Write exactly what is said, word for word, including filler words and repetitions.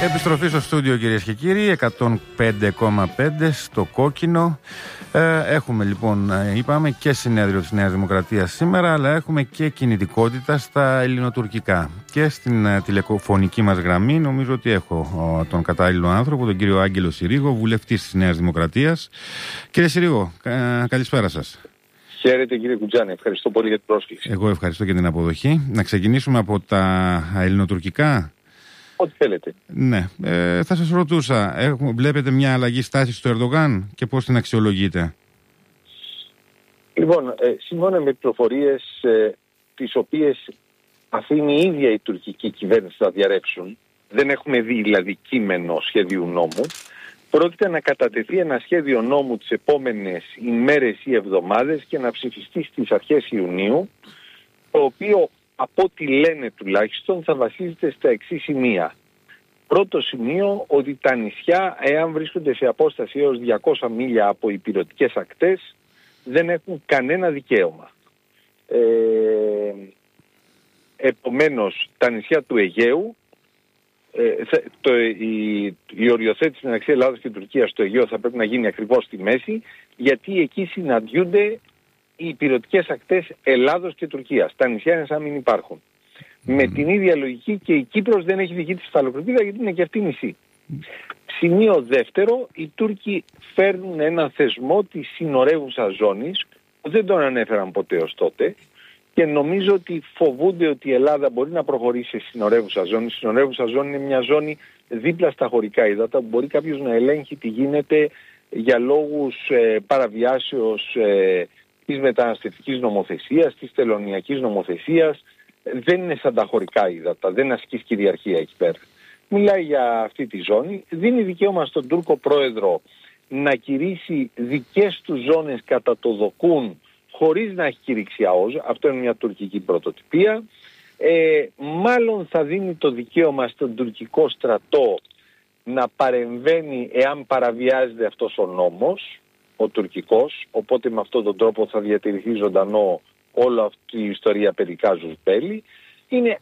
Επιστροφή στο στούντιο, κυρίες και κύριοι, εκατόν πέντε κόμμα πέντε στο Κόκκινο. Ε, έχουμε λοιπόν, είπαμε, και συνέδριο της Νέας Δημοκρατίας σήμερα, αλλά έχουμε και κινητικότητα στα ελληνοτουρκικά. Και στην uh, τηλεφωνική μας γραμμή νομίζω ότι έχω uh, τον κατάλληλο άνθρωπο, τον κύριο Άγγελο Συρίγο, βουλευτής της Νέας Δημοκρατίας. Κύριε Συρίγο, κα, καλησπέρα σας. Χαίρετε κύριε Κουτζάνη, ευχαριστώ πολύ για την πρόσκληση. Εγώ ευχαριστώ για την αποδοχή. Να ξεκινήσουμε από τα ελληνοτουρκικά. Ό,τι θέλετε. Ναι. Ε, θα σας ρωτούσα, έχουμε, βλέπετε μια αλλαγή στάσης του Ερντογάν και πώς την αξιολογείτε? Λοιπόν, ε, σύμφωνα με πληροφορίες ε, τις οποίες αφήνει η ίδια η τουρκική κυβέρνηση να διαρρεύσουν, δεν έχουμε δει δηλαδή κείμενο σχεδίου νόμου, πρόκειται να κατατεθεί ένα σχέδιο νόμου τις επόμενες ημέρες ή εβδομάδες και να ψηφιστεί στις αρχές Ιουνίου, το οποίο από ό,τι λένε τουλάχιστον θα βασίζεται στα εξής σημεία. Πρώτο σημείο, ότι τα νησιά, εάν βρίσκονται σε απόσταση έως διακόσια μίλια από ηπειρωτικές ακτές, δεν έχουν κανένα δικαίωμα. Ε, επομένως, τα νησιά του Αιγαίου, ε, το, η, η οριοθέτηση μεταξύ Ελλάδας και Τουρκίας στο Αιγαίο θα πρέπει να γίνει ακριβώς στη μέση, γιατί εκεί συναντιούνται οι ηπειρωτικές ακτές Ελλάδος και Τουρκίας. Τα νησιά είναι σαν να μην υπάρχουν. Mm. Με την ίδια λογική και η Κύπρος δεν έχει δική της υφαλοκρηπίδα, γιατί είναι και αυτή νησί. Mm. Σημείο δεύτερο, οι Τούρκοι φέρνουν έναν θεσμό της συνορεύουσας ζώνης, που δεν τον ανέφεραν ποτέ ως τότε, και νομίζω ότι φοβούνται ότι η Ελλάδα μπορεί να προχωρήσει σε συνορεύουσα ζώνη. Η συνορεύουσα ζώνη είναι μια ζώνη δίπλα στα χωρικά ύδατα, που μπορεί κάποιος να ελέγχει τι γίνεται για λόγους ε, παραβιάσεως ε, της μεταναστευτικής νομοθεσίας, της τελωνειακής νομοθεσίας. Δεν είναι σαν τα χωρικά ύδατα, δεν ασκείς κυριαρχία εκεί πέρα. Μιλάει για αυτή τη ζώνη, δίνει δικαίωμα στον Τούρκο πρόεδρο να κηρύσει δικές του ζώνες κατά το δοκούν χωρίς να έχει κηρύξει ΑΟΖ. Αυτό είναι μια τουρκική πρωτοτυπία. Ε, μάλλον θα δίνει το δικαίωμα στον τουρκικό στρατό να παρεμβαίνει εάν παραβιάζεται αυτός ο νόμος, ο τουρκικός, οπότε με αυτόν τον τρόπο θα διατηρηθεί ζωντανό όλη αυτή η ιστορία περί κάζους μπέλι. Είναι